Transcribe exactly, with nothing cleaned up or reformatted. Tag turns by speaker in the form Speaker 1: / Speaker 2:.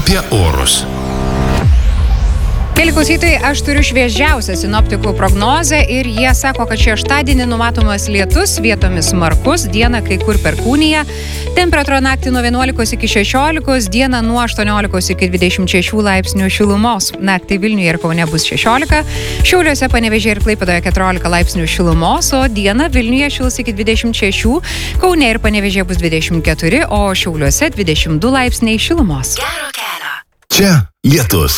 Speaker 1: apie orus.
Speaker 2: Keli klausytojai, aš turiu šviežiausią sinoptikų prognozę ir jie sako, kad šeštadienį numatomas lietus, vietomis smarkus, dieną kai kur perkūnija, temperatūra naktį nuo vienuolikos iki šešiolikos, dieną nuo aštuoniolikos iki dvidešimt šešių laipsnių šilumos. Naktį Vilniuje ir Kaune bus šešiolika, Šiauliuose, Panevėžyje ir Klaipėdoje keturiolika laipsnių šilumos, o dieną Vilniuje šils iki dvidešimt šešių, Kaune ir Panevėžyje bus dvidešimt keturi, o Šiauliuose dvidešimt du laipsniai šilumos.
Speaker 1: Čia lietus.